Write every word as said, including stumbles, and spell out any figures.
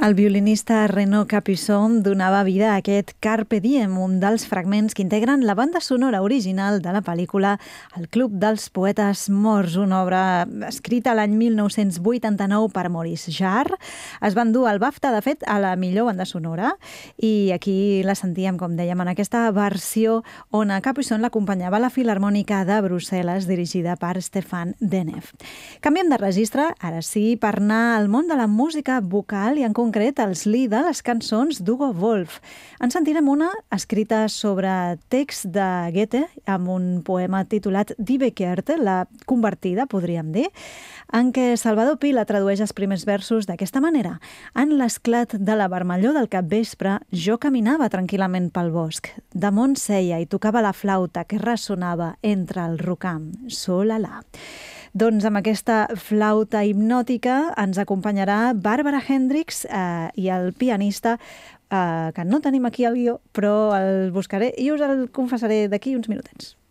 El violinista Renaud Capuçon donava vida a aquest Carpe Diem, un dels fragments que integren la banda sonora original de la pel·lícula El Club dels Poetes Morts, una obra escrita l'any mil nou-cents vuitanta-nou per Maurice Jarre. Es va endur el BAFTA, de fet, a la millor banda sonora, i aquí la sentíem, com dèiem, en aquesta versió on a Capuçon l'acompanyava la Filharmònica de Brussel·les, dirigida per Stéphane Denef. Canviem de registre, ara sí, per anar al món de la música vocal i en concret els Lied de les cançons d'Hugo Wolf. En sentirem una escrita sobre text de Goethe amb un poema titulat Die Bekehrte, la convertida, podríem dir, en què Salvador Pi la tradueix els primers versos d'aquesta manera. En l'esclat de la vermellor del capvespre, jo caminava tranquil·lament pel bosc. Damunt seia i tocava la flauta que ressonava entre el rocam. Solà. Doncs amb aquesta flauta hipnòtica ens acompanyarà Barbara Hendricks eh, i el pianista, eh, que no tenim aquí al guió, però el buscaré i us el confessaré d'aquí uns minutets.